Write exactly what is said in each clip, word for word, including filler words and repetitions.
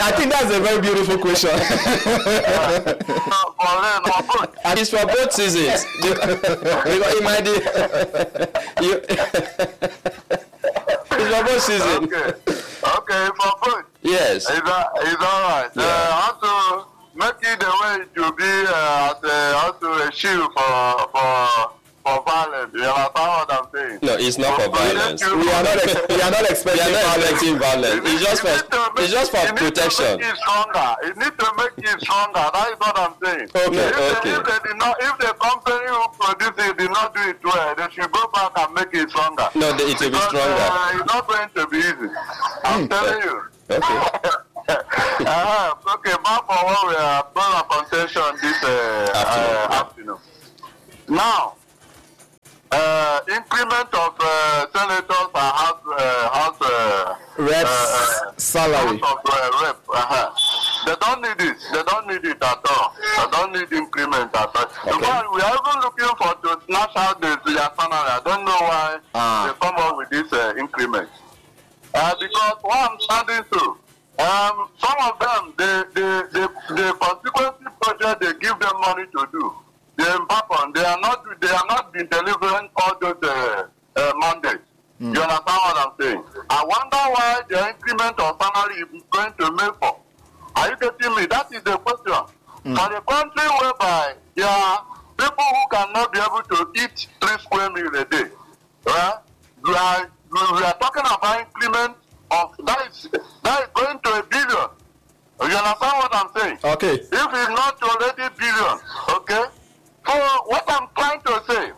I think that's a very beautiful question. And it's for both seasons. Because it might be, you, it's for both seasons. Okay, okay, for both. Yes. It's, uh, it's all right. Yeah. Uh, also, make it the way to be uh, as a, also a shield for for for violence. You understand what I'm saying? No, it's not for violence. We are not. Ex- we are not expecting we are not expecting violence. It's just for. Make, it's just for you protection. Need to make it stronger. You need to make it stronger. That is what I'm saying. Okay. If Okay. They, if they did not, if the company who produced it did not do it well, they should go back and make it stronger. No, it will be because, stronger. Uh, it's not going to be easy. I'm Mm. telling you. Okay. uh, okay, back for what we are going on contention this uh, Afternoon. uh, afternoon. Now, uh, increment of uh, senators and house, uh, house uh, Reps uh, uh, salary. house of uh, rep. Uh-huh. They don't need it. They don't need it at all. They don't need increment at all. Okay. Because we are even looking for to snatch out the their salary. I don't know why Ah. they come up with this uh, increment. Uh, because what I'm standing to, um, some of them, the the the the constituency project they give them money to do, they embark on. They are not they are not been delivering all those uh, uh, mandates. Mm. You understand what I'm saying? I wonder why the increment of salary is going to make for. Are you getting me? That is the question. Mm. For the country whereby there are people who cannot be able to eat three square meals a day, right? We are we are talking about increment of that is that is going to a billion. You understand what I'm saying? Okay. If it's not already billion, okay? So what I'm trying to say,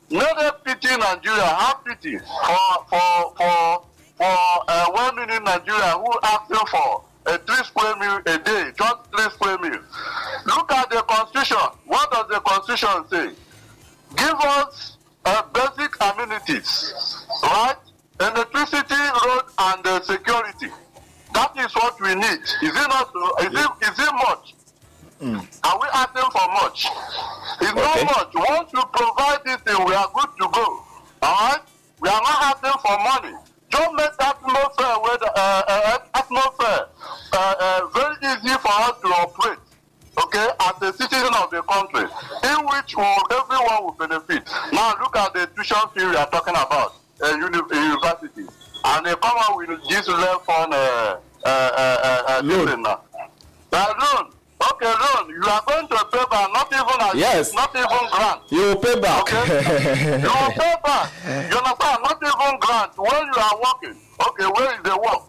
not pity Nigeria, have pity for for for for uh, one million Nigeria who asking for a three square meal a day, just three square meal. Look at the constitution. What does the constitution say? Give us uh, basic amenities, right? Electricity, road, and uh, security. That is what we need. Is it not so? Is it, is it much? Mm. Are we asking for much? It's Okay. not much. Once you provide this thing, we are good to go. Alright? We are not asking for money. Just make that atmosphere, where the, uh, uh, atmosphere uh, uh, very easy for us to operate. Okay, as a citizen of the country, in which will, everyone will benefit. Now look at the tuition fee we are talking about, uh, uni- universities, and they come out with this level on uh, uh, uh, uh, loan. now. Uh, loan. Okay, loan. You are going to pay back, not even as Yes. not even grant. You will pay back. Okay, you will pay back. You understand? Not even grant when you are working. Okay, where is the work?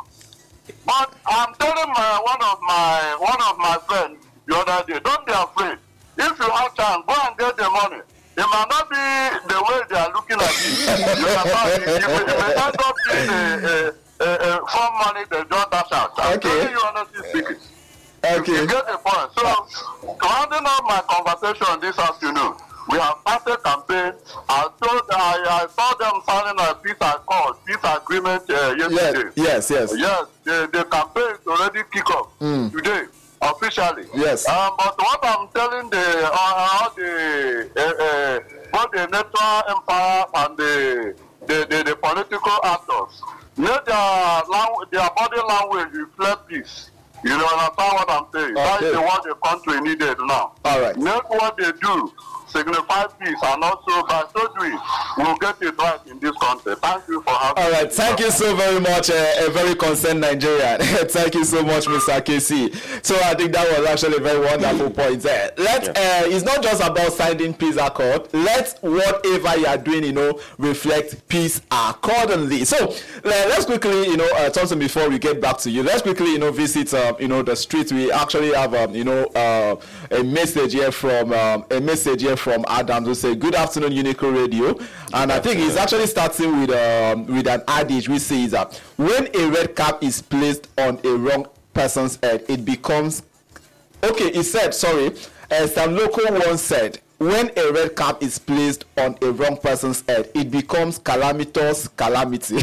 But I'm telling my one of my one of my friends the other day, don't be afraid. If you have chance, go and get the money. It might not be the way they are looking at it. You understand? It, it, it may not be a, a, a, a form money they just dash out. I'm Okay. telling you honestly speaking. Okay. You get the point. So, rounding up my conversation this afternoon, we have started campaign. I told I, I saw them signing a peace accord, peace agreement uh, yesterday. Yes. Yes. Yes. Yes, the, the campaign is already kick off Mm. today officially. Yes. Um, but what I'm telling the uh, all the uh, uh, both the natural empire and the the, the, the political actors, let their language, their body language reflect peace. You know understand what I'm saying? That Okay. is what the country needed now. All right. Make what they do signify peace, and also by so doing, we'll get it right in this country. Thank you for having All me. right, thank you so very much, uh, a very concerned Nigerian. Thank you so much, Mister K C. So I think that was actually a very wonderful point there. Let uh, it's not just about signing peace accord. Let whatever you are doing, you know, reflect peace accordingly. So uh, let's quickly, you know, uh, Thompson, before we get back to you, let's quickly, you know, visit, um, you know, the streets. We actually have, um, you know, uh, a message here from um, a message here from Adams who say, "Good afternoon, Unico Radio," and I think he's actually starting with um, with an adage which says that when a red cap is placed on a wrong person's head, it becomes okay. He said, sorry, uh, some local once said, when a red cap is placed on a wrong person's head, it becomes calamitous calamity.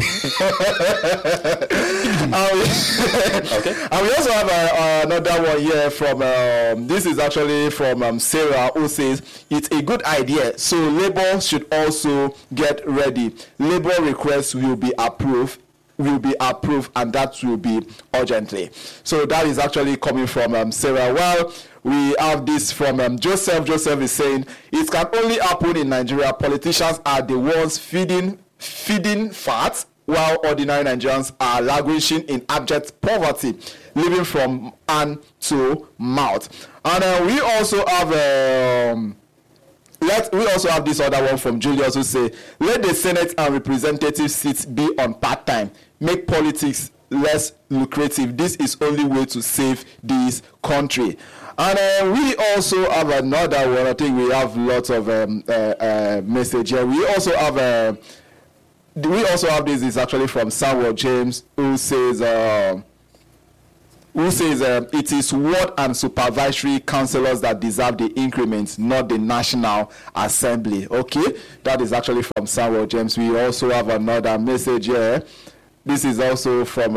and, we, okay. And we also have uh, another one here from, um, this is actually from um, Sarah, who says, it's a good idea, so Labour should also get ready. Labour requests will be approved will be approved, and that will be urgently. So that is actually coming from um, Sarah. Well, we have this from um, Joseph. Joseph is saying it can only happen in Nigeria. Politicians are the ones feeding feeding fat, while ordinary Nigerians are languishing in abject poverty, living from hand to mouth. And uh, we also have um, let we also have this other one from Julius, who say, let the Senate and representative seats be on part-time, make politics less lucrative. This is only way to save this country. And uh, we also have another one. I think we have lots of um, uh, uh, message here. We also have uh, we also have this is actually from Samuel James, who says uh, who says um, it is ward and supervisory councillors that deserve the increments, not the National Assembly. Okay, that is actually from Samuel James. We also have another message here. This is also from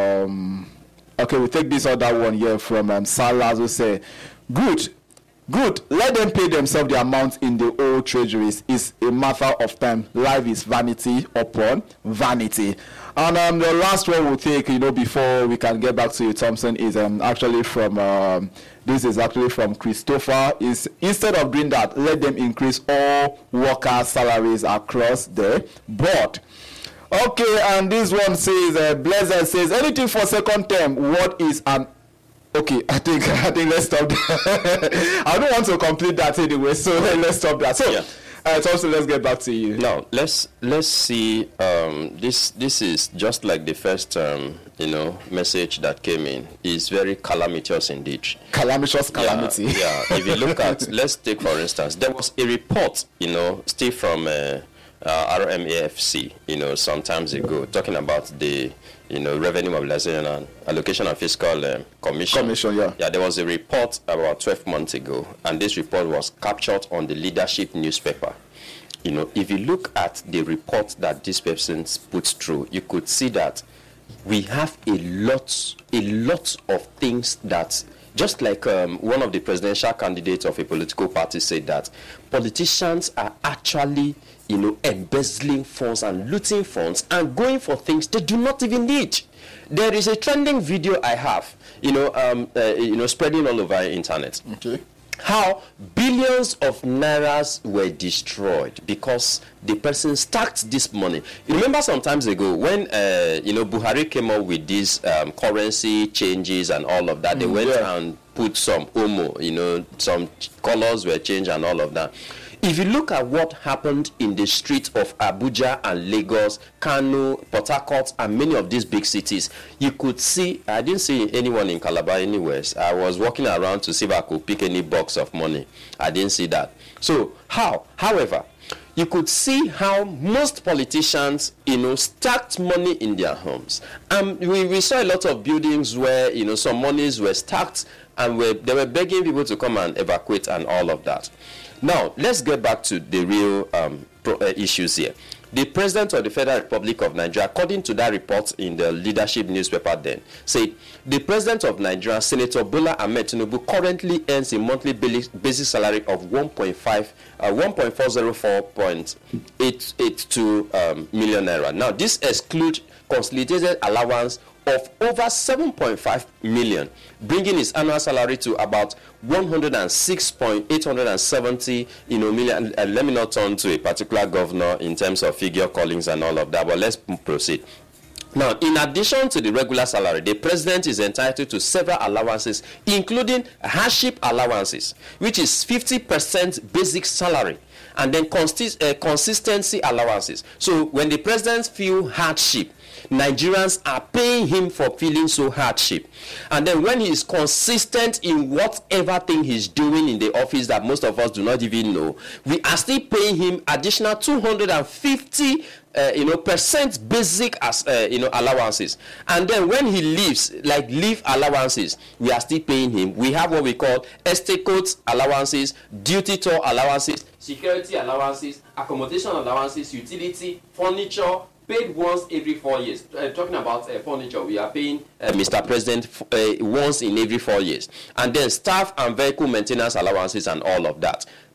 um, okay, we take this other one here from um, Salas, who say, good, good, let them pay themselves the amount in the old treasuries. It's a matter of time. Life is vanity upon vanity. And um, the last one we'll take, you know, before we can get back to you, Thompson, is um, actually from, um, this is actually from Christopher. Is instead of doing that, let them increase all worker salaries across the board. Okay, and this one says, uh, Blazer says, anything for second term, what is an... Okay, I think I think let's stop that. I don't want to complete that anyway, so let's stop that. So, yeah. uh, Thompson, let's get back to you. Now, let's let's see. Um, this this is just like the first, um, you know, message that came in. It's very calamitous indeed. Calamitous calamity. Yeah, yeah. If you look at, let's take for instance, there was a report, you know, still from uh, uh, R M A F C, you know, some times ago, talking about the, you know, Revenue Mobilization and Allocation and Fiscal um, Commission. Commission, yeah. Yeah, there was a report about twelve months ago, and this report was captured on the Leadership newspaper. You know, if you look at the report that this person puts through, you could see that we have a lot, a lot of things that, just like um, one of the presidential candidates of a political party said, that politicians are actually, you know, embezzling funds and looting funds and going for things they do not even need. There is a trending video I have, you know, um, uh, you know, spreading all over the internet. Okay. How billions of nairas were destroyed because the person stacked this money. You remember some times ago when, uh, you know, Buhari came up with these um, currency changes and all of that. They mm, went yeah. and put some omo, you know, some colors were changed and all of that. If you look at what happened in the streets of Abuja and Lagos, Kano, Port Harcourt, and many of these big cities, you could see, I didn't see anyone in Calabar anywhere. I was walking around to see if I could pick any box of money. I didn't see that. So, how? However, you could see how most politicians, you know, stacked money in their homes. Um, we, we saw a lot of buildings where, you know, some monies were stacked and were, they were begging people to come and evacuate and all of that. Now, let's get back to the real um, pro, uh, issues here. The President of the Federal Republic of Nigeria, according to that report in the Leadership newspaper then, said, the President of Nigeria, Senator Bola Ahmed Tinubu, currently earns a monthly basic salary of one point five, uh, one point four zero four point eight eight two um, million naira. Now, this excludes consolidated allowance of over seven point five million, bringing his annual salary to about one hundred six point eight seven zero, you know, million. And let me not turn to a particular governor in terms of figure callings and all of that, but let's proceed. Now, in addition to the regular salary, the president is entitled to several allowances, including hardship allowances, which is fifty percent basic salary, and then consist, uh, consistency allowances. So when the president feels hardship, Nigerians are paying him for feeling so hardship. And then when he is consistent in whatever thing he's doing in the office that most of us do not even know, we are still paying him additional two hundred fifty Uh, you know, percent basic as uh, you know, allowances. And then when he leaves, like leave allowances, we are still paying him. We have what we call estate codes allowances, duty tour allowances, security allowances, accommodation allowances, utility, furniture, paid once every four years. Uh, talking about uh, furniture, we are paying uh, Mister President uh, once in every four years. And then staff and vehicle maintenance allowances and all of that.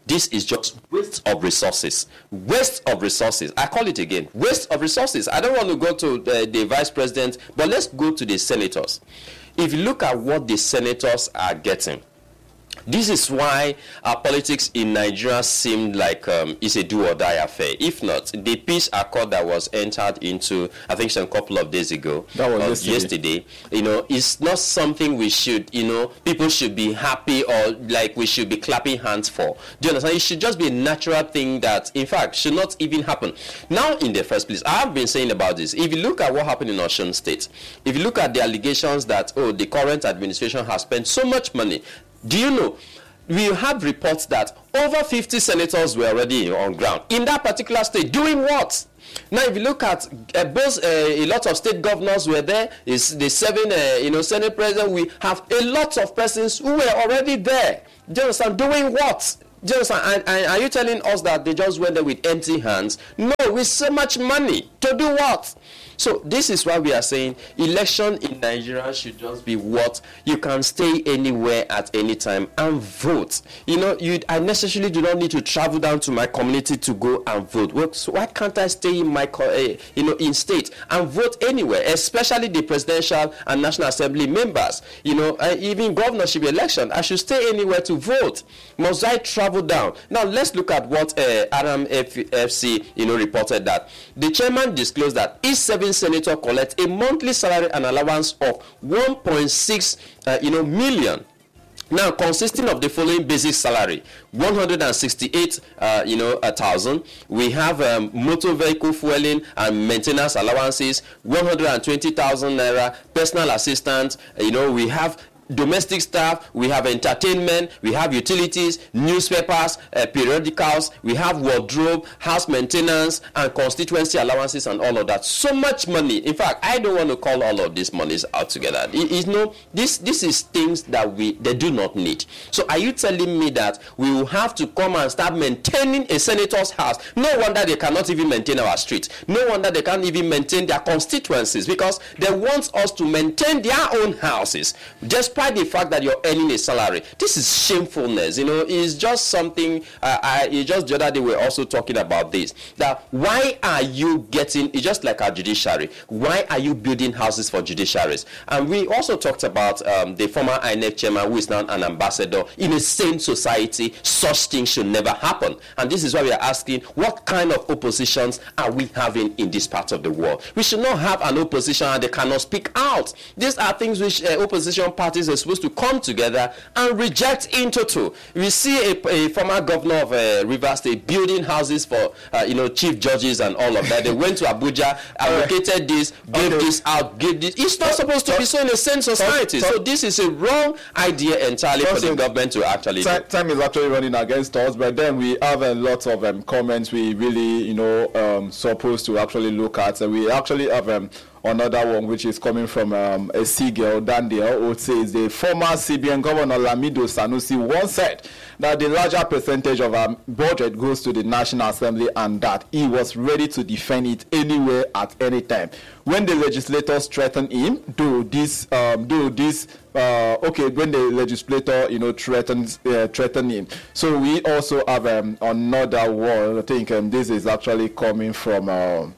this is just waste of resources. Waste of resources. I call it again, waste of resources. I don't want to go to the, the vice president, but let's go to the senators. If you look at what the senators are getting, this is why our politics in Nigeria seemed like um, it's a do-or-die affair. If not, the peace accord that was entered into, I think, some couple of days ago, that was yesterday. yesterday, you know, it's not something we should, you know, people should be happy or like we should be clapping hands for. Do you understand? It should just be a natural thing that, in fact, should not even happen. Now, in the first place, I have been saying about this. If you look at what happened in Osun State, if you look at the allegations that, oh, the current administration has spent so much money, do you know, we have reports that over fifty senators were already on ground in that particular state doing what? Now, if you look at uh, both, uh, a lot of state governors were there, is the seven, uh, you know, Senate president. We have a lot of persons who were already there. Do you understand? Doing what? Do you understand? And, and are you telling us that they just went there with empty hands? No, with so much money to do what? So this is why we are saying election in Nigeria should just be what you can stay anywhere at any time and vote. You know, you I necessarily do not need to travel down to my community to go and vote. Well, so why can't I stay in my, uh, you know, in state and vote anywhere, especially the presidential and National Assembly members? You know, uh, even governorship election, I should stay anywhere to vote. Must I travel down? Now let's look at what uh, Aram F C, you know, reported that the chairman disclosed that each seven senator collects a monthly salary and allowance of one point six uh, you know million. Now, consisting of the following basic salary: one hundred sixty-eight uh, you know a thousand. We have um, motor vehicle fueling and maintenance allowances, one hundred twenty thousand naira. Personal assistant, you know, we have domestic staff, we have entertainment, we have utilities, newspapers, uh, periodicals, we have wardrobe, house maintenance, and constituency allowances, and all of that. So much money. In fact, I don't want to call all of these monies out together. You, you know, this this is things that we they do not need. So are you telling me that we will have to come and start maintaining a senator's house? No wonder they cannot even maintain our streets. No wonder they can't even maintain their constituencies, because they want us to maintain their own houses. Just despite the fact that you're earning a salary. This is shamefulness. You know, it's just something. Uh, I it's just the other day we were also talking about this. That why are you getting? It's just like our judiciary. Why are you building houses for judiciaries? And we also talked about um, the former I N E C chairman, who is now an ambassador. In a sane society, such things should never happen. And this is why we are asking, what kind of oppositions are we having in this part of the world? We should not have an opposition and they cannot speak out. These are things which uh, opposition parties are supposed to come together and reject in total. We see a, a former governor of uh, Rivers State building houses for uh, you know chief judges and all of that. They went to Abuja, allocated this, gave okay. this out, gave this. It's not supposed to be so in a sane society. So this is a wrong idea entirely for the government to actually do. Time is actually running against us, but then we have a lot of um, comments we really you know um, supposed to actually look at. So we actually have um, another one which is coming from um, a C girl, Daniel, who says the former C B N governor Lamido Sanusi once said that the larger percentage of our budget goes to the National Assembly and that he was ready to defend it anywhere at any time. When the legislators threatened him, do this, um, do this, uh, okay, when the legislator, you know, threatens, uh, threatened him. So we also have um, another one. I think um, this is actually coming from. Uh,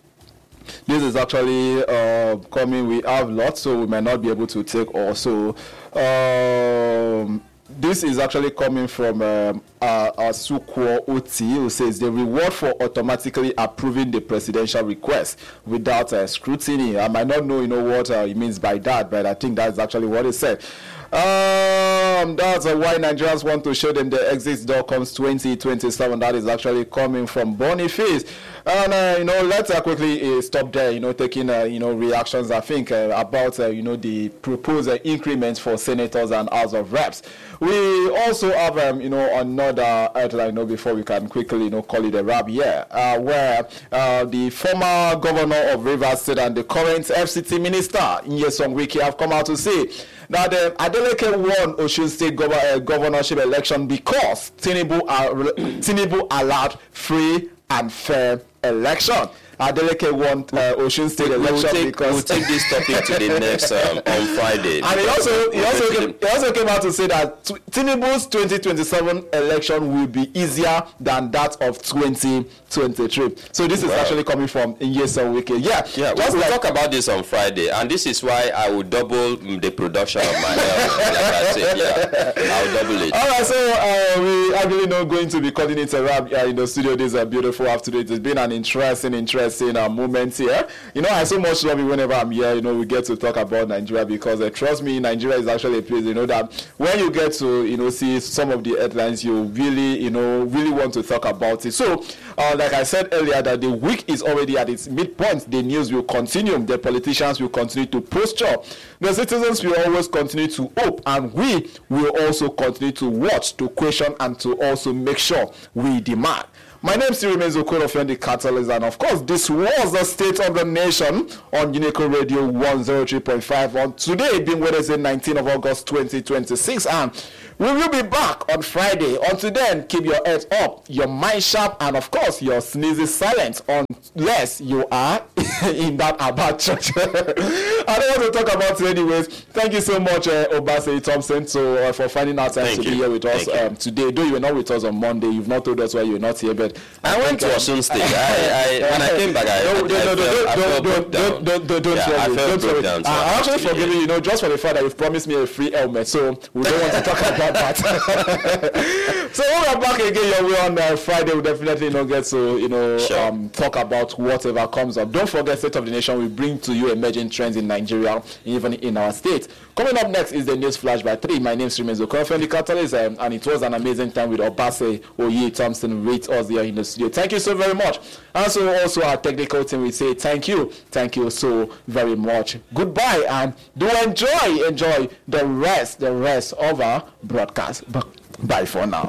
This is actually uh, coming. We have lots, so we might not be able to take also. Um, this is actually coming from um, uh, Asukwo Oti, who says the reward for automatically approving the presidential request without uh, scrutiny. I might not know, you know, what uh, he means by that, but I think that's actually what he said. Um, that's uh, why Nigerians want to show them the exit door comes twenty twenty-seven. That is actually coming from Boniface. And, uh, you know, let's uh, quickly uh, stop there, you know, taking, uh, you know, reactions, I think, uh, about, uh, you know, the proposed uh, increments for senators and House of Reps. We also have, um, you know, another headline, you know, before we can quickly, you know, call it a wrap here, uh, where uh, the former governor of Rivers State and the current F C T minister, Nyesom Wike, have come out to say that uh, Adeleke won Osun State gov- uh, governorship election because Tinubu, uh, Tinubu allowed free and fair election. Adeleke won uh, Osun State we'll election take, because we'll take this topic to the next um, on Friday. And he also he also came, he also came out to say that t- Tinubu's twenty twenty-seven election will be easier than that of twenty twenty-three. So this is wow. actually coming from Nyesom Wike. Yeah, yeah. We'll, we'll like, talk about this on Friday, and this is why I will double the production of my health. Like I said, yeah, I'll double it. All right, so uh, we actually not going to be cutting it around uh, in the studio. This is a beautiful afternoon. It's been an interesting, interesting uh, moment here. You know, I so much love it whenever I'm here. You know, we get to talk about Nigeria because uh, trust me, Nigeria is actually a place. You know that when you get to you know see some of the headlines, you really you know really want to talk about it. So, uh, like I said earlier, that the week is already at its midpoint. The news will continue. The politicians will continue to posture. The citizens will always continue to hope, and we will also continue to watch, to question, and to also make sure we demand. My name still remains Okoro the Catalyst, and of course, this was the State of the Nation on Unico Radio one oh three point five on today, being Wednesday, nineteenth of August, twenty twenty-six, and we will be back on Friday. Until then, keep your head up, your mind sharp, and of course, your sneezes silent unless you are in that about church. I don't want to talk about it anyways. Thank you so much, uh, Obase Thompson, so, uh, for finding out time Thank to you. be here with us um, today. Though you were not with us on Monday, you've not told us why you were not here, but I went to Osun State. I, I, when I came back, I, don't, I, don't, felt, I felt don't, broke down. don't, don't, don't, don't yeah, worry. I felt Don't broke worry. down. So I'm I'm actually forgiving you, you know, just for the fact that you've promised me a free helmet, so we don't want to talk about that. So when we're back again, your way on uh, Friday, we'll definitely you know, get to you know Sure. um, talk about whatever comes up. Don't forget, State of the Nation will bring to you emerging trends in Nigeria, even in our state. Coming up next is the News Flash by three. My name is Remains Okoro the Catalyst, um, and it was an amazing time with Obase Oye Thompson with us here in the studio. Thank you so very much. And so also our technical team, we say thank you. Thank you so very much. Goodbye, and do enjoy, enjoy the rest, the rest of our broadcast. Bye for now.